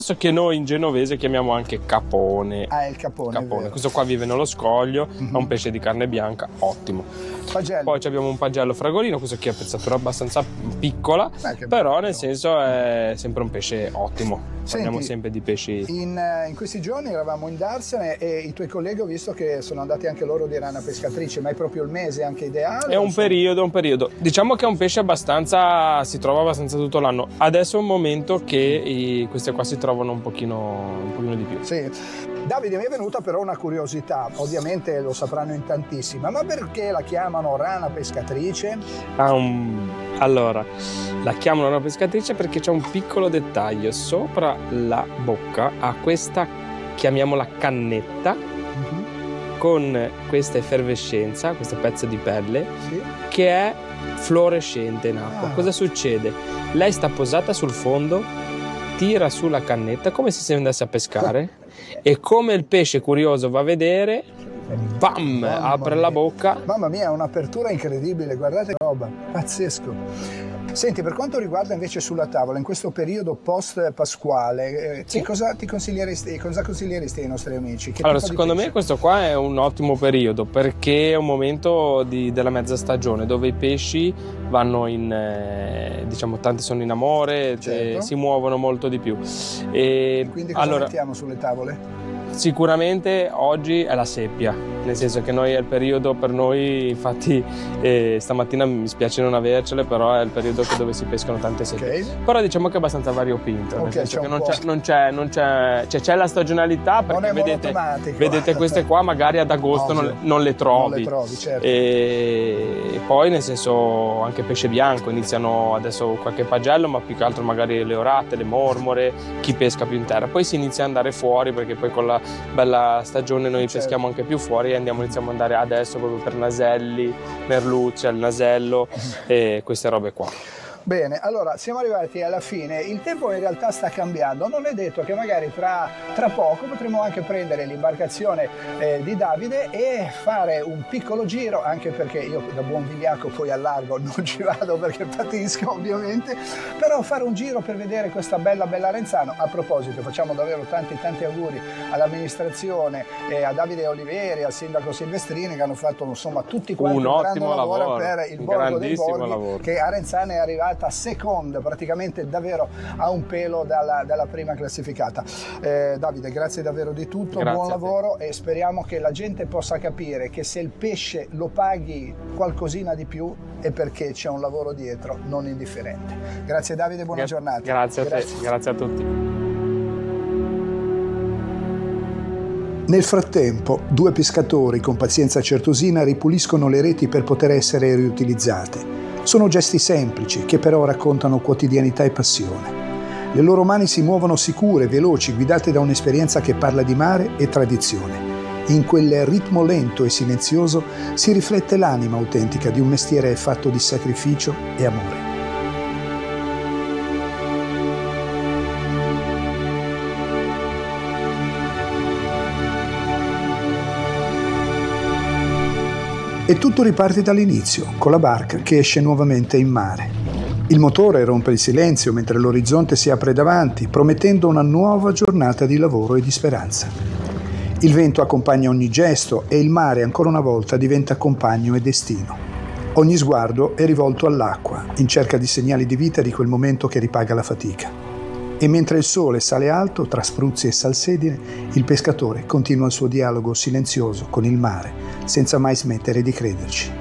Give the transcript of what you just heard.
che noi in genovese chiamiamo anche capone. Ah, è il capone. Questo qua vive nello scoglio, ha un pesce di carne bianca, ottimo. Pagello. Poi abbiamo un pagello fragolino, questo qui è pezzatura abbastanza piccola, però nel senso è sempre un pesce ottimo. Parliamo sempre di pesci. In questi giorni eravamo in Darsene e i tuoi colleghi ho visto che sono andati anche loro di rana pescatrice, ma è proprio il mese anche ideale? È un periodo. Diciamo che è un pesce si trova abbastanza tutto l'anno. Adesso è un momento che queste qua si trovano un pochino di più. Sì. Davide, mi è venuta però una curiosità, ovviamente lo sapranno in tantissima, ma perché la chiamano rana pescatrice? Allora, la chiamano rana pescatrice perché c'è un piccolo dettaglio. Sopra la bocca ha questa, chiamiamola cannetta, con questa effervescenza, questo pezzo di pelle, che è fluorescente in acqua. Cosa succede? Lei sta posata sul fondo, tira sulla cannetta come se andasse a pescare e come il pesce curioso va a vedere, bam, apre la bocca. Mamma mia, è un'apertura incredibile, guardate che roba, pazzesco. Senti, per quanto riguarda invece sulla tavola, in questo periodo post-pasquale, cosa consiglieresti ai nostri amici? Allora, secondo me questo qua è un ottimo periodo perché è un momento della mezza stagione dove i pesci vanno tanti sono in amore, si muovono molto di più. E quindi cosa mettiamo sulle tavole? Sicuramente oggi è la seppia, nel senso che noi è il periodo per noi, infatti stamattina mi spiace non avercele, però è il periodo dove si pescano tante seppie. Però diciamo che è abbastanza variopinto, nel senso che c'è la stagionalità, perché vedete queste qua magari ad agosto non le trovi. Certo. E poi nel senso anche pesce bianco, iniziano adesso qualche pagello, ma più che altro magari le orate, le mormore, chi pesca più in terra. Poi si inizia ad andare fuori perché poi con la bella stagione noi peschiamo anche più fuori e iniziamo ad andare adesso proprio per naselli, merluccia, il nasello e queste robe qua. Bene, allora siamo arrivati alla fine, il tempo in realtà sta cambiando, non è detto che magari tra poco potremo anche prendere l'imbarcazione di Davide e fare un piccolo giro, anche perché io da buon vigliacco poi al largo non ci vado perché patisco ovviamente, però fare un giro per vedere questa bella Arenzano. A proposito, facciamo davvero tanti auguri all'amministrazione, a Davide Oliveri, al sindaco Silvestrini, che hanno fatto insomma tutti quanti un grande lavoro per il Borgo dei Borghi, che Arenzano è arrivata seconda, praticamente davvero a un pelo dalla prima classificata. Davide, grazie davvero di tutto, buon lavoro e speriamo che la gente possa capire che se il pesce lo paghi qualcosina di più è perché c'è un lavoro dietro non indifferente. Grazie Davide, buona giornata. Grazie a te, grazie a tutti. Nel frattempo, due pescatori con pazienza certosina ripuliscono le reti per poter essere riutilizzate. Sono gesti semplici che però raccontano quotidianità e passione. Le loro mani si muovono sicure, veloci, guidate da un'esperienza che parla di mare e tradizione. In quel ritmo lento e silenzioso si riflette l'anima autentica di un mestiere fatto di sacrificio e amore. E tutto riparte dall'inizio, con la barca che esce nuovamente in mare. Il motore rompe il silenzio mentre l'orizzonte si apre davanti, promettendo una nuova giornata di lavoro e di speranza. Il vento accompagna ogni gesto e il mare ancora una volta diventa compagno e destino. Ogni sguardo è rivolto all'acqua, in cerca di segnali di vita di quel momento che ripaga la fatica. E mentre il sole sale alto tra spruzzi e salsedine, il pescatore continua il suo dialogo silenzioso con il mare, senza mai smettere di crederci.